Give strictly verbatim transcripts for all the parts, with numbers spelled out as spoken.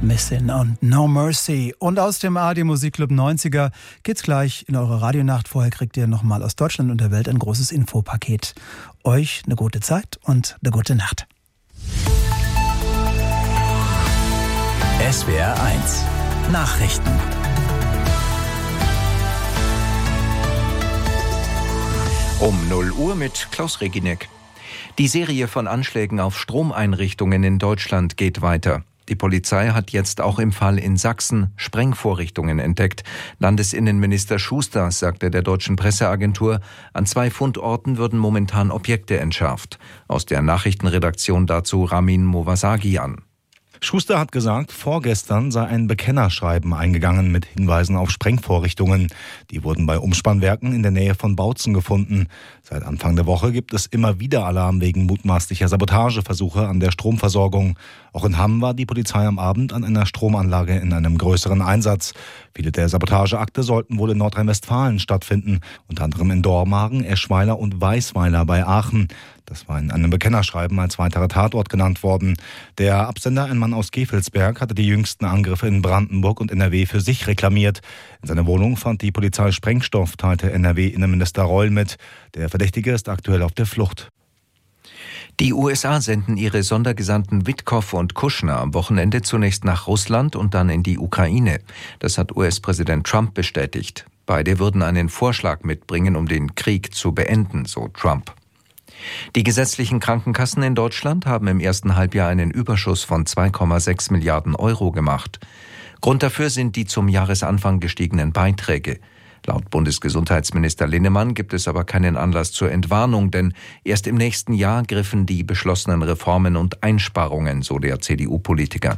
Missin und No Mercy. Und aus dem A R D Musikclub neunziger geht's gleich in eure Radionacht. Vorher kriegt ihr nochmal aus Deutschland und der Welt ein großes Infopaket. Euch eine gute Zeit und eine gute Nacht. S W R eins Nachrichten. Um null Uhr mit Klaus Reginek. Die Serie von Anschlägen auf Stromeinrichtungen in Deutschland geht weiter. Die Polizei hat jetzt auch im Fall in Sachsen Sprengvorrichtungen entdeckt. Landesinnenminister Schuster sagte der deutschen Presseagentur, an zwei Fundorten würden momentan Objekte entschärft. Aus der Nachrichtenredaktion dazu Ramin Movasagian. Schuster hat gesagt, vorgestern sei ein Bekennerschreiben eingegangen mit Hinweisen auf Sprengvorrichtungen. Die wurden bei Umspannwerken in der Nähe von Bautzen gefunden. Seit Anfang der Woche gibt es immer wieder Alarm wegen mutmaßlicher Sabotageversuche an der Stromversorgung. Auch in Hamm war die Polizei am Abend an einer Stromanlage in einem größeren Einsatz. Viele der Sabotageakte sollten wohl in Nordrhein-Westfalen stattfinden, unter anderem in Dormagen, Eschweiler und Weisweiler bei Aachen. Das war in einem Bekennerschreiben als weiterer Tatort genannt worden. Der Absender, ein Mann aus Gevelsberg, hatte die jüngsten Angriffe in Brandenburg und N R W für sich reklamiert. In seiner Wohnung fand die Polizei Sprengstoff, teilte N R W-Innenminister Reul mit. Der Verdächtige ist aktuell auf der Flucht. Die U S A senden ihre Sondergesandten Witkow und Kushner am Wochenende zunächst nach Russland und dann in die Ukraine. Das hat U S-Präsident Trump bestätigt. Beide würden einen Vorschlag mitbringen, um den Krieg zu beenden, so Trump. Die gesetzlichen Krankenkassen in Deutschland haben im ersten Halbjahr einen Überschuss von zwei Komma sechs Milliarden Euro gemacht. Grund dafür sind die zum Jahresanfang gestiegenen Beiträge. Laut Bundesgesundheitsminister Linnemann gibt es aber keinen Anlass zur Entwarnung, denn erst im nächsten Jahr griffen die beschlossenen Reformen und Einsparungen, so der C D U-Politiker.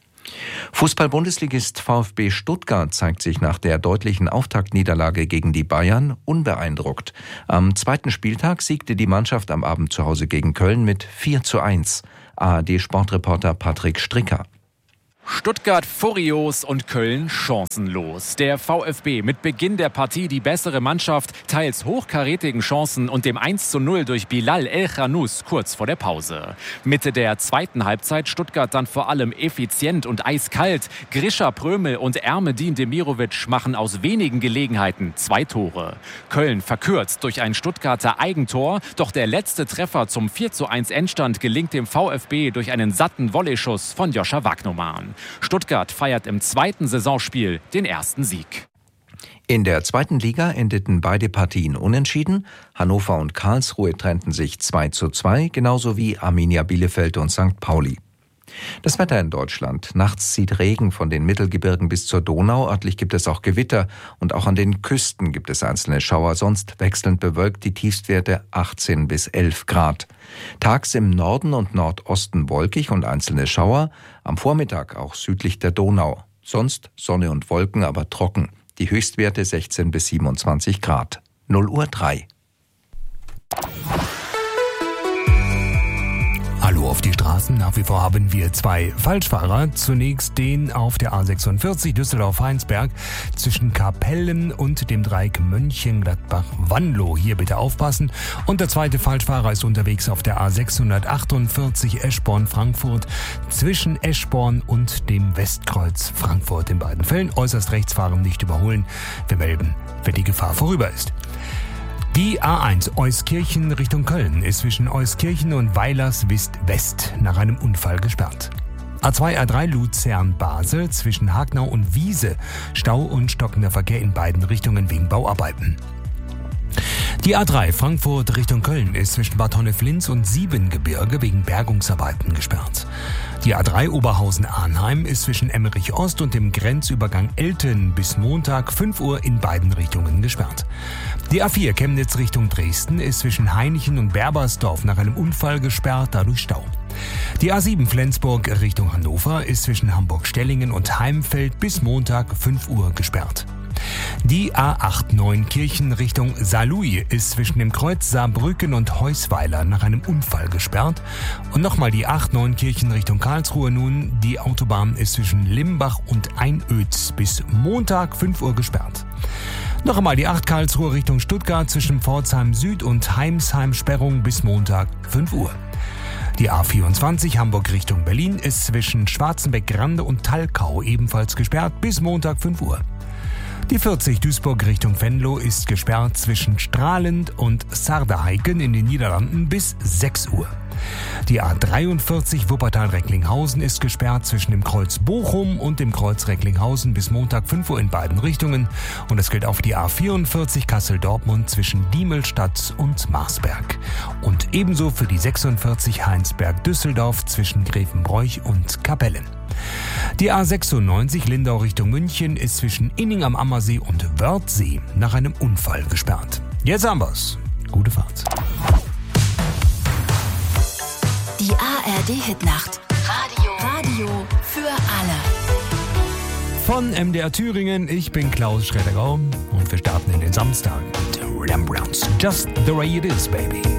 Fußball-Bundesligist VfB Stuttgart zeigt sich nach der deutlichen Auftaktniederlage gegen die Bayern unbeeindruckt. Am zweiten Spieltag siegte die Mannschaft am Abend zu Hause gegen Köln mit vier zu eins. A R D-Sportreporter Patrick Stricker. Stuttgart furios und Köln chancenlos. Der VfB mit Beginn der Partie die bessere Mannschaft, teils hochkarätigen Chancen und dem eins zu null durch Bilal El-Khanous kurz vor der Pause. Mitte der zweiten Halbzeit Stuttgart dann vor allem effizient und eiskalt. Grisha Prömel und Ermedin Demirovic machen aus wenigen Gelegenheiten zwei Tore. Köln verkürzt durch ein Stuttgarter Eigentor, doch der letzte Treffer zum vier zu eins Endstand gelingt dem VfB durch einen satten Volleyschuss von Joscha Wagnoman. Stuttgart feiert im zweiten Saisonspiel den ersten Sieg. In der zweiten Liga endeten beide Partien unentschieden. Hannover und Karlsruhe trennten sich zwei zu zwei, genauso wie Arminia Bielefeld und Sankt Pauli. Das Wetter in Deutschland. Nachts zieht Regen von den Mittelgebirgen bis zur Donau. Örtlich gibt es auch Gewitter und auch an den Küsten gibt es einzelne Schauer. Sonst wechselnd bewölkt, die Tiefstwerte achtzehn bis elf Grad. Tags im Norden und Nordosten wolkig und einzelne Schauer. Am Vormittag auch südlich der Donau. Sonst Sonne und Wolken, aber trocken. Die Höchstwerte sechzehn bis siebenundzwanzig Grad. null Uhr drei. Hallo auf die Straßen. Nach wie vor haben wir zwei Falschfahrer. Zunächst den auf der A sechsundvierzig Düsseldorf-Heinsberg zwischen Kapellen und dem Dreieck Mönchengladbach-Wanlo. Hier bitte aufpassen. Und der zweite Falschfahrer ist unterwegs auf der A sechshundertachtundvierzig Eschborn-Frankfurt zwischen Eschborn und dem Westkreuz Frankfurt. In beiden Fällen äußerst rechts fahren, nicht überholen. Wir melden, wenn die Gefahr vorüber ist. Die A eins Euskirchen Richtung Köln ist zwischen Euskirchen und Weilerswist West nach einem Unfall gesperrt. A zwei A drei Luzern-Basel zwischen Hagnau und Wiese. Stau und stockender Verkehr in beiden Richtungen wegen Bauarbeiten. Die A drei Frankfurt Richtung Köln ist zwischen Bad Honnef-Linz und Siebengebirge wegen Bergungsarbeiten gesperrt. Die A drei Oberhausen-Arnheim ist zwischen Emmerich Ost und dem Grenzübergang Elten bis Montag fünf Uhr in beiden Richtungen gesperrt. Die A vier Chemnitz Richtung Dresden ist zwischen Hainichen und Berbersdorf nach einem Unfall gesperrt, dadurch Stau. Die A sieben Flensburg Richtung Hannover ist zwischen Hamburg-Stellingen und Heimfeld bis Montag fünf Uhr gesperrt. Die A acht Neunkirchen Richtung Saarlouis ist zwischen dem Kreuz Saarbrücken und Heusweiler nach einem Unfall gesperrt. Und nochmal die A acht Neunkirchen Richtung Karlsruhe nun. Die Autobahn ist zwischen Limbach und Einöds bis Montag fünf Uhr gesperrt. Noch einmal die acht Karlsruhe Richtung Stuttgart zwischen Pforzheim Süd und Heimsheim Sperrung bis Montag fünf Uhr. Die A vierundzwanzig Hamburg Richtung Berlin ist zwischen Schwarzenbeck-Grande und Talkau ebenfalls gesperrt bis Montag fünf Uhr. Die vierzig Duisburg Richtung Venlo ist gesperrt zwischen Strahlend und Saarbrücken in den Niederlanden bis sechs Uhr. Die A dreiundvierzig Wuppertal-Recklinghausen ist gesperrt zwischen dem Kreuz Bochum und dem Kreuz Recklinghausen bis Montag fünf Uhr in beiden Richtungen. Und das gilt auf die A vierundvierzig Kassel-Dortmund zwischen Diemelstadt und Marsberg. Und ebenso für die sechsundvierzig Heinsberg-Düsseldorf zwischen Grevenbroich und Kapellen. Die A sechsundneunzig Lindau Richtung München ist zwischen Inning am Ammersee und Wörthsee nach einem Unfall gesperrt. Jetzt haben wir's. Gute Fahrt. Die A R D-Hitnacht. Radio. Radio für alle. Von M D R Thüringen, ich bin Klaus Schreddergau und wir starten in den Samstag mit Rembrandts. Just the way it is, baby.